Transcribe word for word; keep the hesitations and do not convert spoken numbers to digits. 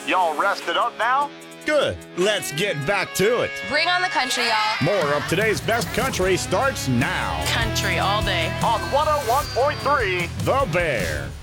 Y'all rested up now? Good. Let's get back to it. Bring on the country, y'all. More of today's best country starts now. Country all day. On one oh one point three The Bear.